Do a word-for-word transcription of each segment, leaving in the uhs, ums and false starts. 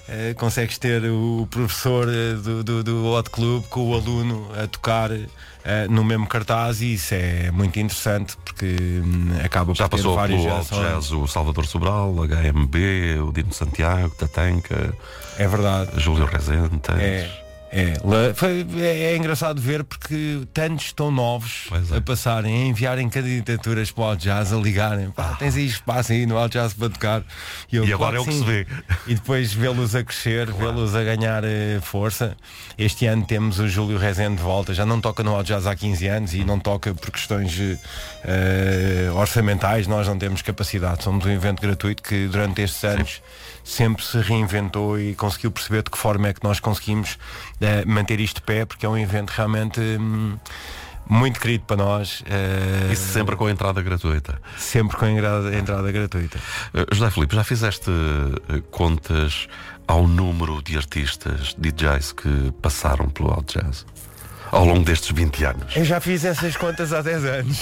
Uh, consegues ter o professor do, do, do Hot Club com o aluno a tocar uh, no mesmo cartaz, e isso é muito interessante porque um, acaba Já por ter passou várias pelo Alt gerações. Jazz o Salvador Sobral, o H M B, o Dino Santiago, Tatanka. É verdade. Júlio Rezende. É. É, lá- foi- é, é engraçado ver porque tantos estão novos Pois é. a passarem, a enviarem candidaturas para o Alt Jazz, a ligarem. Pá, tens aí espaço aí no Alt Jazz para tocar. eu, E agora claro é o que sim. se vê. E depois vê-los a crescer, vê-los a ganhar eh, força. Este ano temos o Júlio Rezende de volta. Já não toca no Alt Jazz há quinze anos e não toca por questões eh, orçamentais. Nós não temos capacidade. Somos um evento gratuito que durante estes anos sempre se reinventou e conseguiu perceber de que forma é que nós conseguimos eh, manter isto de pé, porque é um evento realmente hum, muito querido para nós. eh, E sempre com a entrada gratuita. sempre com a entrada, entrada gratuita. Uh, José Filipe, já fizeste uh, contas ao número de artistas, D Js que passaram pelo Alt Jazz ao longo destes vinte anos? Eu já fiz essas contas há dez anos.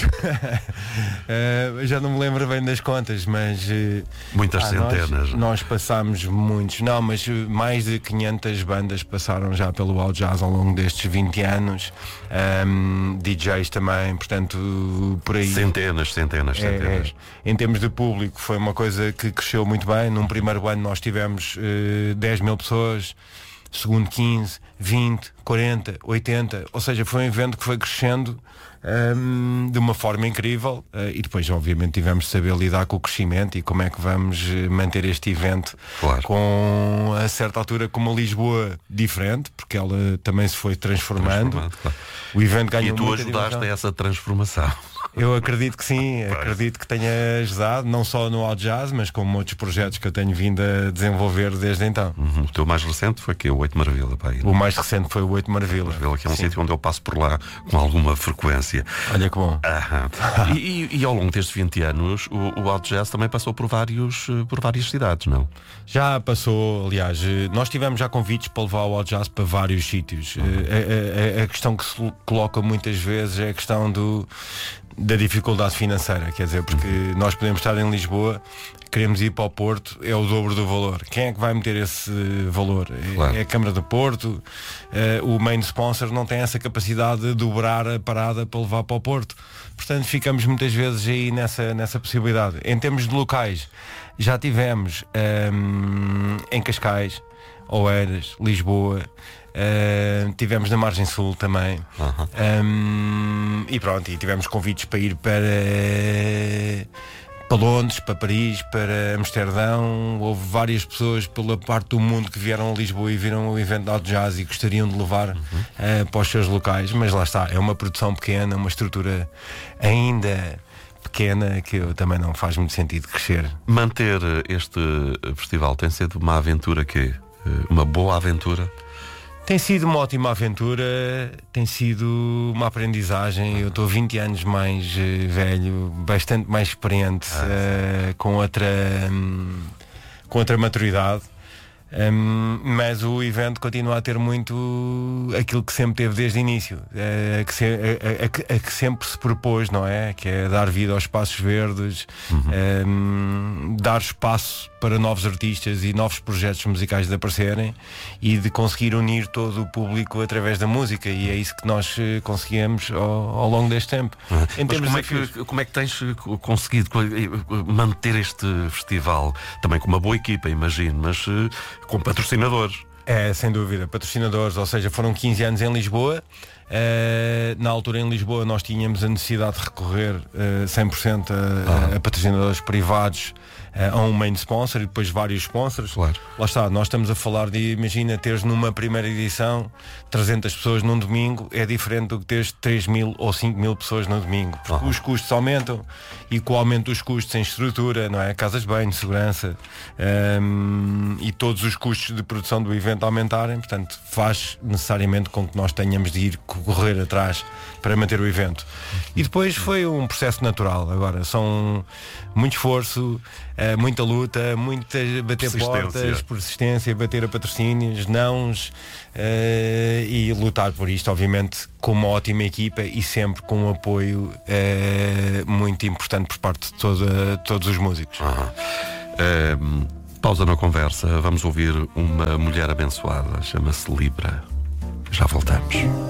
Eh, já não me lembro bem das contas, mas eh, Muitas ah, centenas. Nós, nós passámos muitos, não, mas eh, mais de quinhentas bandas passaram já pelo Alt Jazz ao longo destes vinte anos. Ahm, D Js também, portanto, por aí. Centenas, centenas, É, centenas. é. Em termos de público, foi uma coisa que cresceu muito bem. Num primeiro ano nós tivemos eh, dez mil pessoas, segundo quinze, vinte, quarenta, oitenta, ou seja, foi um evento que foi crescendo hum, de uma forma incrível, eh, e depois obviamente tivemos de saber lidar com o crescimento e como é que vamos eh, manter este evento Claro. com, a certa altura, com uma Lisboa diferente, porque ela também se foi transformando. Transformado, claro. O evento ganhou E tu muita ajudaste dimensão. a essa transformação. Eu acredito que sim, acredito que tenha ajudado, não só no Alt Jazz, mas como outros projetos que eu tenho vindo a desenvolver desde então. Uhum. O teu mais recente foi que o Oito Maravilha, pá, aí. O mais recente foi o Oito Maravilha. Maravilha, que é um Sim. sítio onde eu passo por lá com alguma frequência. Olha que bom. Aham. E, e- e ao longo destes vinte anos, o, o Alt Jazz também passou por, vários, eh, por várias cidades, não? Já passou, aliás, eh, nós tivemos já convites para levar o Alt Jazz para vários sítios. Eh, A, a- a questão que se coloca muitas vezes é a questão do, da dificuldade financeira, quer dizer, porque nós podemos estar em Lisboa, queremos ir para o Porto, é o dobro do valor. Quem é que vai meter esse valor? É, Claro. é a Câmara do Porto. Eh, o main sponsor não tem essa capacidade de dobrar a parada para levar para o Porto. Portanto, ficamos muitas vezes aí nessa, nessa possibilidade. Em termos de locais, já tivemos hum, em Cascais, Oeiras, Lisboa, hum, tivemos na Margem Sul também. Aham. Hum, e pronto, e tivemos convites para ir para, para Londres, para Paris, para Amsterdão. Houve várias pessoas pela parte do mundo que vieram a Lisboa e viram o evento de Alt Jazz e gostariam de levar eh, para os seus locais, mas lá está, é uma produção pequena, uma estrutura ainda pequena, que eu, também não faz muito sentido crescer. Manter este festival tem sido uma aventura que uma boa aventura. Tem sido uma ótima aventura, tem sido uma aprendizagem. Eu estou vinte anos mais eh, velho, bastante mais experiente, eh, com outra hum, com outra maturidade. Hum, mas o evento continua a ter muito aquilo que sempre teve desde o início, eh, a, que se- a- a- a que- a que sempre se propôs, não é? Que é dar vida aos espaços verdes, hum, dar espaço para novos artistas e novos projetos musicais de aparecerem e de conseguir unir todo o público através da música, e é isso que nós eh, conseguimos ao, ao longo deste tempo. Em Mas termos como é, de desafios- que, como é que tens eh, conseguido eh, manter este festival? Também com uma boa equipa, imagino, mas eh, com patrocinadores. É, sem dúvida, patrocinadores, ou seja, foram quinze anos em Lisboa. Uh, na altura em Lisboa nós tínhamos a necessidade de recorrer uh, cem por cento a, a, a patrocinadores privados, uh, a um main sponsor e depois vários sponsors. Claro. Lá está, nós estamos a falar de, imagina, teres numa primeira edição trezentas pessoas num domingo, é diferente do que teres três mil ou cinco mil pessoas no domingo, porque Uhum. os custos aumentam, e com o aumento dos custos em estrutura, não é? Casas de banho, segurança, um, e todos os custos de produção do evento aumentarem, portanto faz necessariamente com que nós tenhamos de ir correr atrás para manter o evento. E depois foi um processo natural. Agora são muito esforço, eh, muita luta, muita bater Persistência. portas, persistência, bater a patrocínios, nãos, eh, e lutar por isto, obviamente com uma ótima equipa e sempre com um apoio eh, muito importante por parte de toda, todos os músicos. Aham. Ehm, Pausa na conversa. Vamos ouvir uma mulher abençoada. Chama-se Libra. Já voltamos.